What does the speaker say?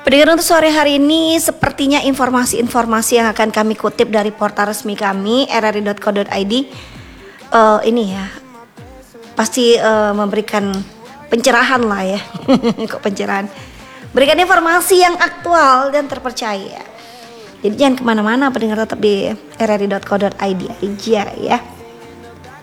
Pendengar untuk sore hari ini sepertinya informasi-informasi yang akan kami kutip dari portal resmi kami rri.co.id ini ya pasti memberikan pencerahan lah ya. Kok pencerahan? Berikan informasi yang aktual dan terpercaya. Jadi jangan kemana-mana, pendengar, tetap di rri.co.id aja ya.